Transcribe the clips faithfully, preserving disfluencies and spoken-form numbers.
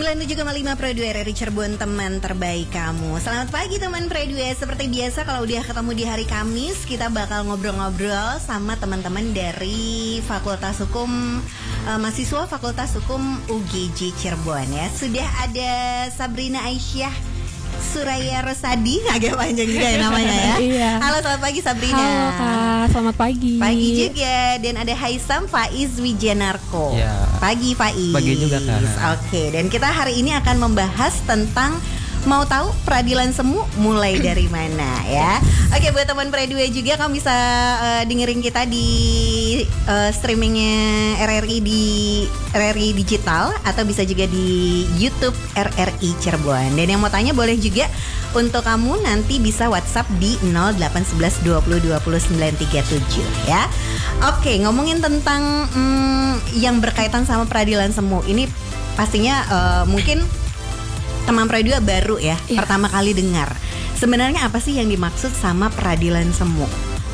sembilan puluh tujuh koma lima Pro dua R R I Cirebon, teman terbaik kamu. Selamat pagi teman Pro dua. Seperti biasa kalau udah ketemu di hari Kamis, kita bakal ngobrol-ngobrol sama teman-teman dari Fakultas Hukum, uh, mahasiswa Fakultas Hukum U G J Cirebon ya. Sudah ada Sabrina Aisyah Suraya Rosadi, agak panjang juga ya namanya ya. Iya. Halo, selamat pagi Sabrina. Halo Kak, selamat pagi. Pagi juga. Dan ada Haisam Faiz Wijanarko. Ya. Pagi Faiz. Pagi juga Kak. Oke, dan kita hari ini akan membahas tentang mau tahu peradilan semu mulai dari mana ya. Oke, buat teman Pre dua juga kamu bisa uh, dengerin kita di uh, streamingnya R R I di R R I Digital atau bisa juga di YouTube R R I Cirebon. Dan yang mau tanya boleh juga untuk kamu nanti bisa WhatsApp di nol delapan satu satu dua puluh dua puluh sembilan tiga tujuh ya. Oke, ngomongin tentang hmm, yang berkaitan sama peradilan semu ini pastinya uh, mungkin teman Pro dua baru ya, iya. Pertama kali dengar. Sebenarnya apa sih yang dimaksud sama peradilan semu?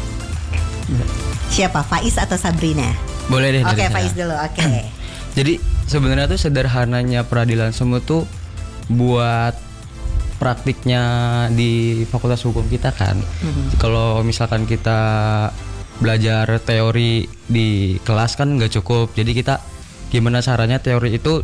Siapa? Faiz atau Sabrina? Boleh deh. Oke, okay, Faiz dulu. Oke. Okay. Jadi sebenarnya tuh sederhananya peradilan semu tuh buat praktiknya di Fakultas Hukum kita kan. Mm-hmm. Kalau misalkan kita belajar teori di kelas kan nggak cukup. Jadi kita gimana caranya teori itu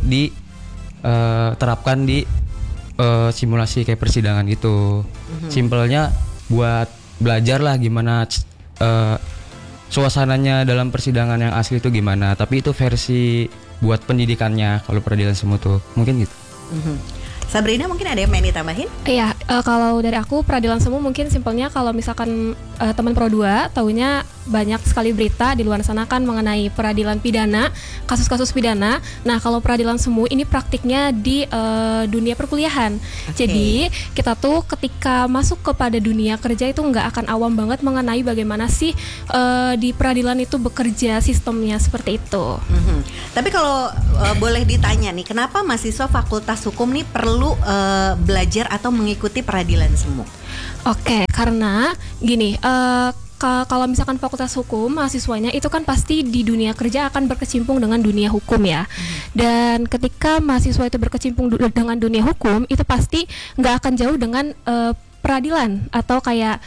diterapkan uh, di Uh, simulasi kayak persidangan gitu. Mm-hmm. Simpelnya buat belajar lah gimana uh, suasananya dalam persidangan yang asli itu gimana. Tapi itu versi buat pendidikannya kalau peradilan semu tuh mungkin gitu. Mm-hmm. Sabrina mungkin ada yang main ditambahin? Iya, uh, kalau dari aku peradilan semu mungkin simpelnya kalau misalkan uh, teman Pro dua taunya banyak sekali berita di luar sana kan mengenai peradilan pidana, kasus-kasus pidana. Nah, kalau peradilan semu ini praktiknya di uh, dunia perkuliahan. Okay. Jadi, kita tuh ketika masuk kepada dunia kerja itu nggak akan awam banget mengenai bagaimana sih uh, di peradilan itu bekerja sistemnya seperti itu. Mm-hmm. Tapi kalau uh, boleh ditanya nih, kenapa mahasiswa Fakultas Hukum nih perlu uh, belajar atau mengikuti peradilan semu? Oke, okay, karena gini, uh, K- kalau misalkan Fakultas Hukum mahasiswanya itu kan pasti di dunia kerja akan berkecimpung dengan dunia hukum ya. Hmm. Dan ketika mahasiswa itu berkecimpung du- dengan dunia hukum itu pasti nggak akan jauh dengan uh, peradilan atau kayak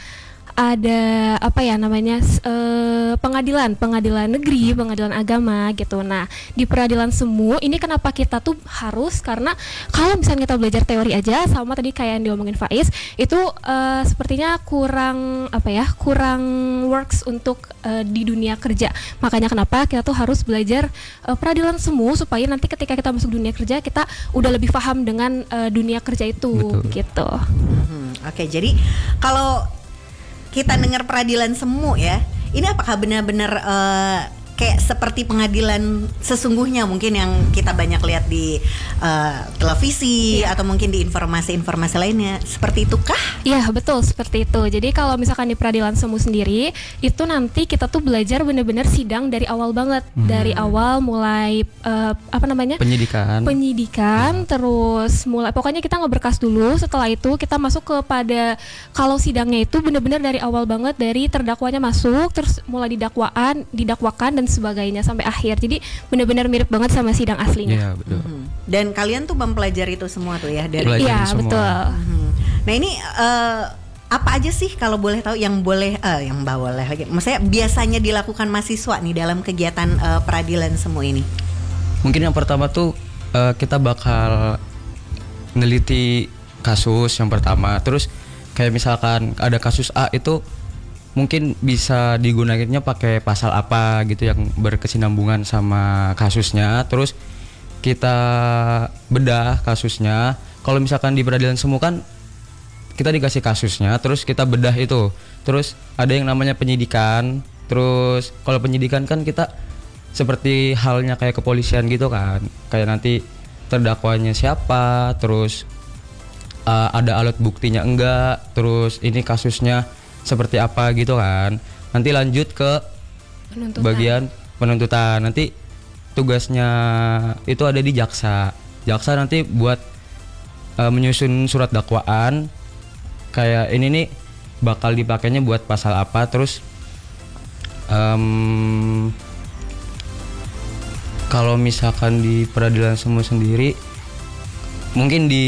ada apa ya namanya uh, pengadilan, pengadilan negeri, pengadilan agama gitu. Nah, di peradilan semu ini kenapa kita tuh harus, karena kalau misalnya kita belajar teori aja sama tadi kayak yang diomongin Faiz itu uh, sepertinya kurang apa ya, kurang works untuk uh, di dunia kerja. Makanya kenapa kita tuh harus belajar uh, peradilan semu supaya nanti ketika kita masuk dunia kerja kita udah lebih paham dengan uh, dunia kerja itu. Betul. Gitu. Hmm, Oke, okay, jadi kalau kita dengar peradilan semu ya, ini apakah benar-benar uh, kayak seperti pengadilan sesungguhnya mungkin yang kita banyak lihat di uh, televisi ya, atau mungkin di informasi-informasi lainnya, seperti itukah? Iya betul, seperti itu. Jadi kalau misalkan di peradilan semu sendiri itu nanti kita tuh belajar benar-benar sidang dari awal banget, hmm. dari awal mulai uh, apa namanya penyidikan, penyidikan, ya. Terus mulai pokoknya kita ngeberkas dulu. Setelah itu kita masuk kepada kalau sidangnya itu benar-benar dari awal banget, dari terdakwanya masuk, terus mulai didakwaan, didakwakan dan sebagainya sampai akhir. Jadi benar-benar mirip banget sama sidang aslinya. Iya, betul. Mm-hmm. Dan kalian tuh mempelajari itu semua tuh ya dari Iya, betul. Mm-hmm. Nah, ini uh, apa aja sih kalau boleh tahu yang boleh uh, yang boleh lagi. Maksudnya biasanya dilakukan mahasiswa nih dalam kegiatan uh, peradilan semu ini? Mungkin yang pertama tuh uh, kita bakal neliti kasus yang pertama. Terus kayak misalkan ada kasus A itu mungkin bisa digunakannya pakai pasal apa gitu yang berkesinambungan sama kasusnya. Terus kita bedah kasusnya. Kalau misalkan di peradilan semu kan kita dikasih kasusnya, terus kita bedah itu. Terus ada yang namanya penyidikan. Terus kalau penyidikan kan kita seperti halnya kayak kepolisian gitu kan. Kayak nanti terdakwanya siapa, terus uh, ada alat buktinya enggak, terus ini kasusnya seperti apa gitu kan. Nanti lanjut ke penuntutan. Bagian penuntutan. Nanti tugasnya itu ada di jaksa. Jaksa nanti buat uh, menyusun surat dakwaan. Kayak ini nih bakal dipakainya buat pasal apa. Terus um, kalau misalkan di peradilan semu sendiri mungkin di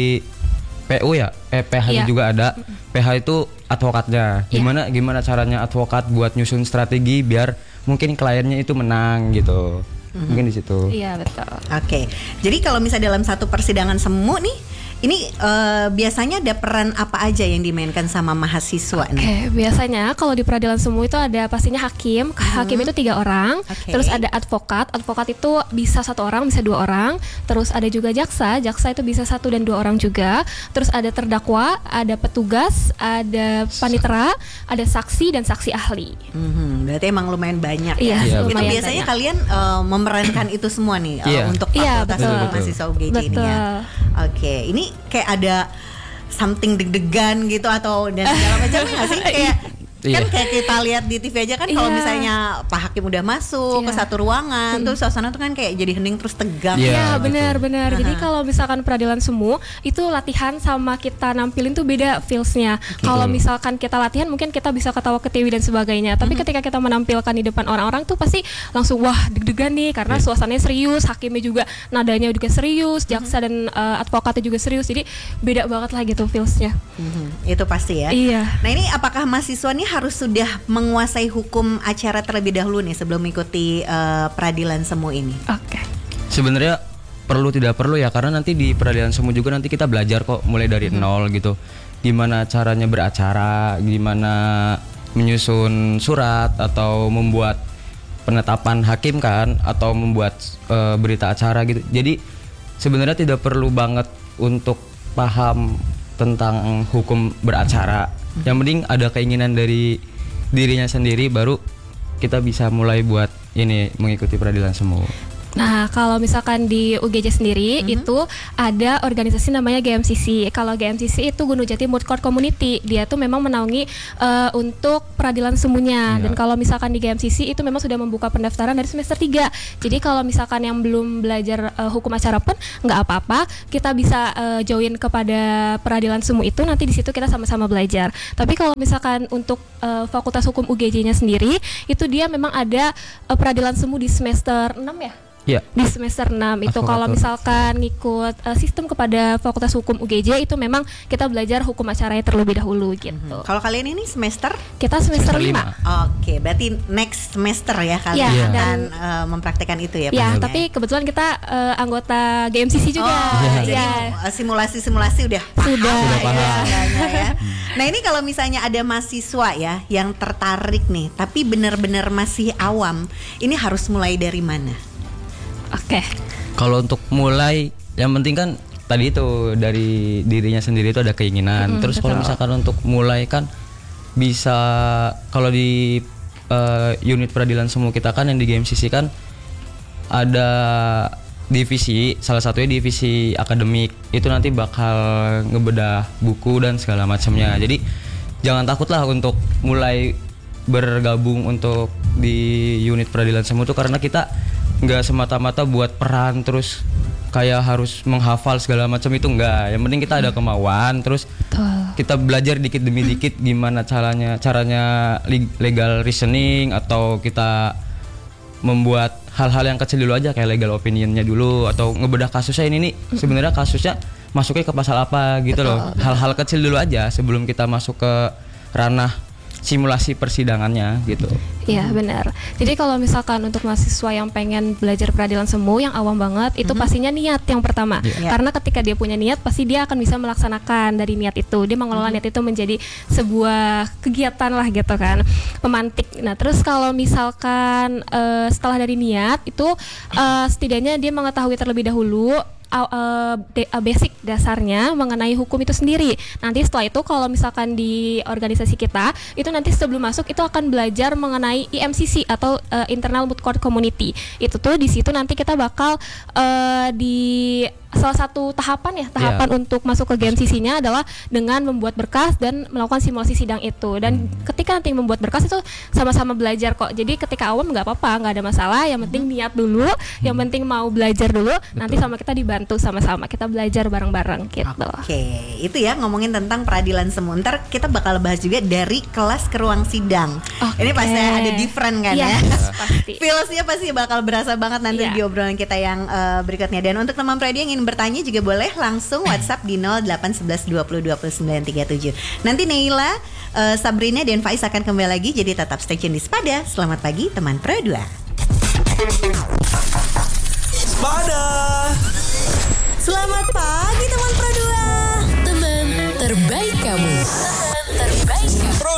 P U ya, eh, P H Iya. juga ada. P H itu advokatnya. Iya. Gimana gimana caranya advokat buat nyusun strategi biar mungkin kliennya itu menang gitu. Mungkin di situ. Iya betul. Oke, jadi kalau misalnya dalam satu persidangan semu nih, ini eh, biasanya ada peran apa aja yang dimainkan sama mahasiswa nih? Oke, biasanya kalau di peradilan semu itu ada pastinya hakim. Hakim itu tiga orang. Oke. Terus ada advokat. Advokat itu bisa satu orang, bisa dua orang. Terus ada juga jaksa. Jaksa itu bisa satu dan dua orang juga. Terus ada terdakwa, ada petugas, ada panitera, ada saksi dan saksi ahli. Mhm, berarti emang lumayan banyak Iya, ya. Iya, Itu lumayan biasanya banyak. kalian eh, memerankan itu semua nih eh, Iya. untuk Iya, fakultas betul. mahasiswa U G J ini ya. Betul. Oke, ini kayak ada something deg-degan gitu atau dan segala macamnya nggak sih? Kayak kan Iya. kayak kita lihat di T V aja kan kalau Iya. misalnya Pak Hakim udah masuk ke Iya. satu ruangan, terus suasana tuh kan kayak jadi hening terus tegang. Iya, Iya gitu. benar-benar. Jadi Aha. kalau misalkan peradilan semu itu latihan sama kita nampilin tuh beda feelsnya. Kalau misalkan kita latihan mungkin kita bisa ketawa ketiwi dan sebagainya. Tapi ketika kita menampilkan di depan orang-orang tuh pasti langsung wah deg-degan nih karena Iya. suasananya serius, hakimnya juga nadanya juga serius, jaksa dan eh, advokatnya juga serius. Jadi beda banget lah gitu feelsnya. Mhm, itu pasti ya. Iya. Nah ini apakah mahasiswa ini harus sudah menguasai hukum acara terlebih dahulu nih sebelum mengikuti eh, peradilan semu ini? Oke. Sebenarnya perlu tidak perlu ya, karena nanti di peradilan semu juga nanti kita belajar kok mulai dari nol gitu. Gimana caranya beracara, gimana menyusun surat atau membuat penetapan hakim kan, atau membuat eh, berita acara gitu. Jadi sebenarnya tidak perlu banget untuk paham tentang hukum beracara. Yang penting ada keinginan dari dirinya sendiri, baru kita bisa mulai buat ini mengikuti peradilan semu. Nah, kalau misalkan di U G J sendiri itu ada organisasi namanya G M C C. Kalau G M C C itu Gunung Jati Moot Court Community. Dia tuh memang menaungi eh, untuk peradilan semuanya. Iya. Dan kalau misalkan di G M C C itu memang sudah membuka pendaftaran dari semester tiga. Jadi kalau misalkan yang belum belajar eh, hukum acara pun nggak apa-apa, kita bisa eh, join kepada peradilan semu itu, nanti di situ kita sama-sama belajar. Tapi kalau misalkan untuk eh, Fakultas Hukum U G J-nya sendiri, itu dia memang ada eh, peradilan semu di semester enam ya? Ya, Di semester enam itu kalau Advokatur. misalkan ngikut uh, sistem kepada Fakultas Hukum U G J itu memang kita belajar hukum acaranya terlebih dahulu gitu. Kalau kalian ini semester? Kita semester Semester lima. Oke, berarti next semester ya kalian Iya, akan dan- eh, mempraktekkan itu ya? Ya, pastinya? tapi kebetulan kita uh, anggota G M C C juga. Oh, jadi Iya. eh, simulasi-simulasi udah paham Sudah, lah ya paham. istilahnya ya. Nah ini kalau misalnya ada mahasiswa ya yang tertarik nih, tapi benar-benar masih awam, ini harus mulai dari mana? Oke. kalau untuk mulai yang penting kan tadi itu dari dirinya sendiri itu ada keinginan. Terus kalau misalkan untuk mulai kan bisa, kalau di eh, unit peradilan semu kita kan yang di G M C C kan ada divisi, salah satunya divisi akademik. Itu nanti bakal ngebedah buku dan segala macamnya. Jadi jangan takut lah untuk mulai bergabung untuk di unit peradilan semu itu, karena kita nggak semata-mata buat peran terus kayak harus menghafal segala macam, itu enggak. Yang penting kita ada kemauan, terus Betul. kita belajar dikit demi dikit gimana caranya caranya leg- legal reasoning, atau kita membuat hal-hal yang kecil dulu aja kayak legal opinionnya dulu, atau ngebedah kasusnya ini nih sebenarnya kasusnya masuknya ke pasal apa gitu loh. Hal-hal kecil dulu aja sebelum kita masuk ke ranah simulasi persidangannya gitu. Iya benar. Jadi kalau misalkan untuk mahasiswa yang pengen belajar peradilan semu yang awam banget, itu pastinya niat yang pertama. Iya. Karena ketika dia punya niat, pasti dia akan bisa melaksanakan dari niat itu. Dia mengelola niat itu menjadi sebuah kegiatan lah gitu kan, pemantik. Nah terus kalau misalkan eh, setelah dari niat itu eh, setidaknya dia mengetahui terlebih dahulu uh, uh, de- uh, basic dasarnya mengenai hukum itu sendiri. Nanti setelah itu kalau misalkan di organisasi kita itu nanti sebelum masuk itu akan belajar mengenai I M C C atau uh, Internal Moot Court Community. Itu tuh di situ nanti kita bakal uh, di salah satu tahapan ya tahapan Iya. untuk masuk ke G M C C-nya adalah dengan membuat berkas dan melakukan simulasi sidang itu. Dan ketika nanti membuat berkas itu sama-sama belajar kok. Jadi ketika awam nggak apa-apa, nggak ada masalah. Yang penting niat dulu, yang penting mau belajar dulu. Nanti sama kita dibantu sama-sama. Kita belajar bareng-bareng gitu. Oke, itu ya ngomongin tentang peradilan semu. Ntar kita bakal bahas juga dari kelas ke ruang sidang. Oke. Ini pasti ada different kan ya. Yes, pasti. Feelsnya pasti bakal berasa banget nanti Iya. di obrolan kita yang eh, berikutnya. Dan untuk teman predi yang ingin bertanya juga boleh langsung WhatsApp di nol delapan satu satu dua nol dua nol sembilan tiga tujuh. Nanti Neila, uh, Sabrina dan Faiz akan kembali lagi, jadi tetap stay tune di Sepada. Selamat pagi teman Pro dua. Sepada. Selamat pagi.